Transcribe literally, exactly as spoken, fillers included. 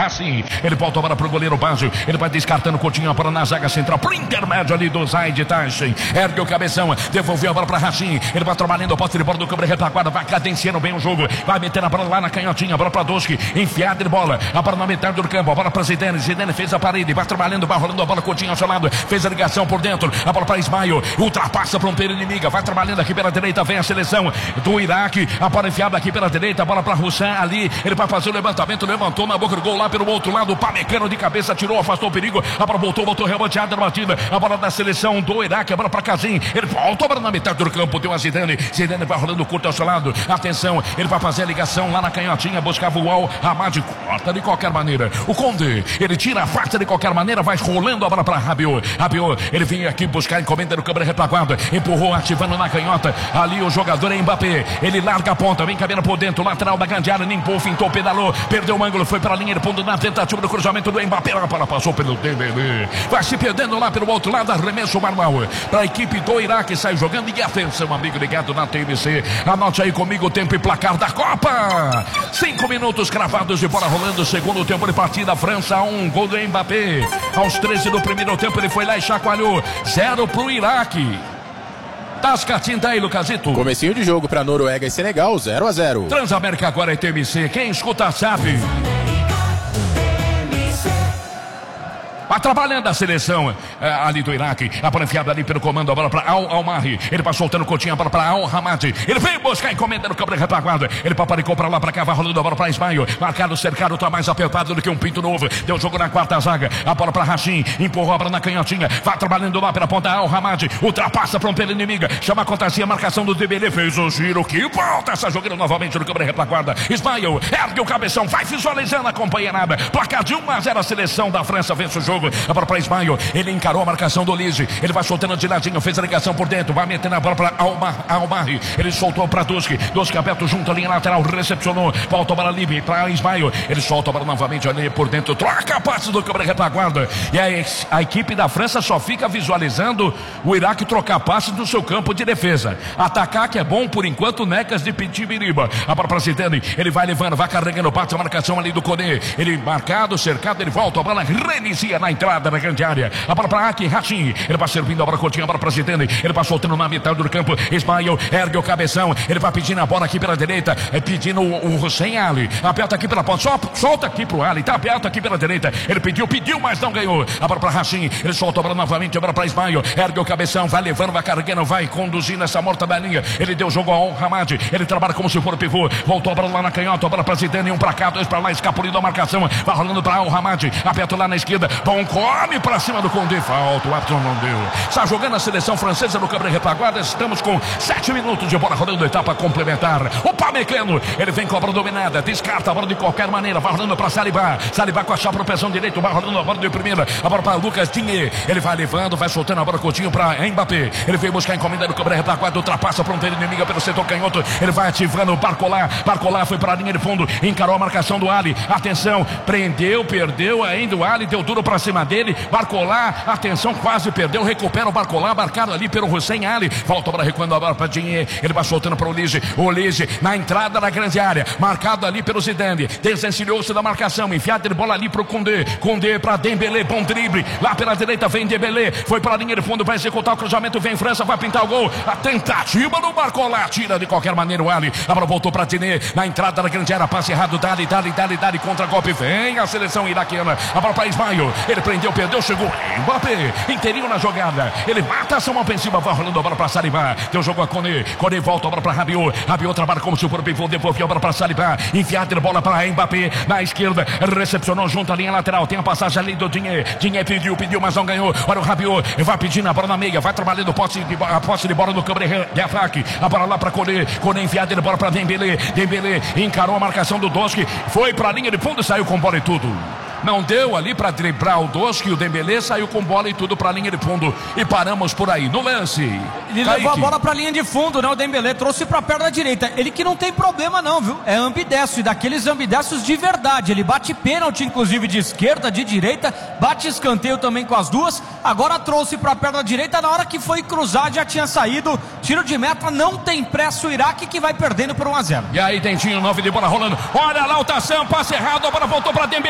Racing. Ele volta a bola pro goleiro Básio. Ele vai descartando Coutinho, a bola na zaga central, pro intermédio ali do Zaid Taschen. Ergue o cabeção, devolveu a bola pra Racing. Ele vai trabalhando a posse de bola do câmera retaguarda, vai cadenciando bem o jogo. Vai metendo a bola lá na canhotinha, a bola pra Doski. Enfiada de bola, a bola na metade do campo, a bola pra Zidane. Zidane fez a parede, vai trabalhando, vai rolando a bola. Coutinho ao seu lado, fez a ligação por dentro. A bola pra Ismael, ultrapassa a fronteira inimiga. Vai trabalhando aqui pela direita, vem a seleção do Iraque. A bola enfiada aqui pela direita, a bola pra Hussein ali. Ele vai fazer o levantamento, levantou na boca do gol lá pelo outro lado. O Pamecano de cabeça tirou, afastou o perigo. A bola voltou, voltou rebateada na batida. A bola da seleção do Iraque, a bola pra Kazim. Ele volta a bola na metade do campo, deu a Zidane. Zidane vai rolando curto ao seu lado. Atenção, ele vai fazer a ligação lá na canhotinha, buscava o Al Hamad, corta de qualquer maneira. O Conde, ele tira a farta de qualquer maneira, vai rolando a bola pra Rabiot. Rabiot, ele vem aqui buscar a encomenda do câmera retaguarda. Empurrou, ativando na canhota. Ali o jogador é Mbappé. Ele larga a ponta, vem cabendo por dentro, lateral da grande área, limpou, fintou, pedalou, perdeu o ângulo, foi para a linha de fundo na tentativa do cruzamento do Mbappé. A bola passou pelo Dembélé. Vai se perdendo lá pelo outro lado, arremesso manual para a equipe do Iraque, sai jogando. E atenção, amigo ligado na T M C. Anote aí comigo o tempo e placar da Copa. Cinco minutos cravados de bola rolando, segundo tempo de partida. França um, gol do Mbappé. Aos treze do primeiro tempo ele foi lá e chacoalhou. Zero pro Iraque. Tascatinho tá aí, Lucasito. Comecinho de jogo para Noruega e Senegal, zero a zero. Transamérica agora é T M C. Quem escuta sabe. Vai trabalhando a seleção é, ali do Iraque. A bola enfiada ali pelo comando, a bola para Al Almari. Ele vai soltando o Coutinho, a bola para Al Hamad. Ele veio buscar a encomenda no câmera retaguarda. Ele paparicou para lá, para cá, vai rolando a bola para Ismael. Marcado, cercado, tá mais apertado do que um pinto novo. Deu jogo na quarta zaga. A bola para Racing. Empurrou a bola na canhotinha. Vai trabalhando lá pela ponta Al Hamad. Ultrapassa a fronteira inimiga. Chama a contacia, a marcação do Dembélé. Fez o giro. Que volta essa jogada novamente no câmera retaguarda. Ismael ergue o cabeção. Vai visualizando a companheirada. Placar de um a zero. A seleção da França vence o jogo. A bola para Ismael, ele encarou a marcação do Lise, ele vai soltando de ladinho, fez a ligação por dentro, vai metendo a bola para Almari, ele soltou para Doski, Doski aberto junto à linha lateral, recepcionou, volta a bola livre para Ismael, ele solta a bola novamente ali por dentro, troca a passe do câmera retaguarda, e a, a equipe da França só fica visualizando o Iraque trocar passe do seu campo de defesa, atacar que é bom por enquanto, Necas de Pitibiriba, a bola para Zidane, ele vai levando, vai carregando, parte a marcação ali do Koné, ele marcado, cercado, ele volta, a bola reinicia na entrada na grande área, a bola para Aki Rachin, ele vai servindo a bola curtinha, a bola para Zidane, ele vai soltando na metade do campo, Ismael ergue o cabeção, ele vai pedindo a bola aqui pela direita, é pedindo o, o Hussein Ali, aperta aqui pela ponta, solta, solta aqui pro Ali, tá aberto aqui pela direita, ele pediu, pediu, mas não ganhou, a bola para Rachin, ele solta a bola novamente, a bola para Ismael, ergue o cabeção, vai levando, vai carregando, vai conduzindo essa morta belinha, ele deu jogo ao Hamad, ele trabalha como se for pivô, voltou a bola lá na canhota, a bola para Zidane, um para cá, dois para lá, escapulindo a marcação, vai rolando para o Hamad, aperta lá na esquerda, bom, come para cima do Condé, falta, o árbitro não deu. Está jogando a seleção francesa no câmera retaguarda, estamos com sete minutos de bola rolando, etapa complementar. O Pamecano, ele vem com a bola dominada, descarta a bola de qualquer maneira, vai rolando para Saliba, Saliba com a chapa no pezão direito, vai rolando a bola de primeira, a bola para Lucas Digne, ele vai levando, vai soltando a bola Coutinho para Mbappé, ele veio buscar a encomenda do câmera retaguarda, ultrapassa a fronteira inimiga pelo setor canhoto, ele vai ativando o Barcola, Barcola foi para a linha de fundo, encarou a marcação do Ali, atenção, prendeu, perdeu ainda o Ali, deu duro para cima dele, Barcola, atenção, quase perdeu, recupera o Barcola, marcado ali pelo Hussein Ali, volta para recuando a bola para Digne, ele vai soltando para o Lise, o Lise na entrada da grande área, marcado ali pelo Zidane, desencilhou-se da marcação, enfiada de bola ali para o Condé, Condé para Dembélé, bom drible, lá pela direita vem Dembélé, foi para a linha de fundo, vai executar o cruzamento, vem França, vai pintar o gol, a tentativa do Barcola, tira de qualquer maneira o Ali, a bola voltou para Digne, na entrada da grande área, passe errado, dali, dali, dali, dali, contra golpe, vem a seleção iraquiana, a bola para Ismael, ele prendeu, perdeu, chegou Mbappé, inteirinho na jogada, ele mata a ação ofensiva, vai rolando a bola para Saliba, deu jogo a Koné, Koné volta a bola para Rabiot, Rabiot trabalha como se for o pivô, devolveu a bola para Saliba, enfiada de bola para Mbappé, na esquerda, recepcionou junto à linha lateral, tem a passagem ali do Digne, Digne pediu, pediu, mas não ganhou, olha o Rabiot, vai pedindo a bola na meia, vai trabalhando posse de, a posse de bola no câmera de ataque, a bola lá para Koné, Koné enfiada de bola para Dembélé, Dembélé encarou a marcação do Doski, foi para a linha de fundo, saiu com bola e tudo. Não deu ali para driblar o Doski, o Dembélé saiu com bola e tudo para a linha de fundo. E paramos por aí. No lance, ele Kaique. levou a bola para a linha de fundo, né? O Dembélé trouxe para a perna direita. Ele que não tem problema não, viu? É ambidestro, e daqueles ambidestros de verdade. Ele bate pênalti, inclusive de esquerda, de direita, bate escanteio também com as duas. Agora trouxe para a perna direita, na hora que foi cruzar já tinha saído. Tiro de meta, não tem pressa o Iraque, que vai perdendo por um a zero. E aí, Dentinho, nove de bola rolando. Olha lá o Tassam, passe errado, a bola voltou para Dembélé.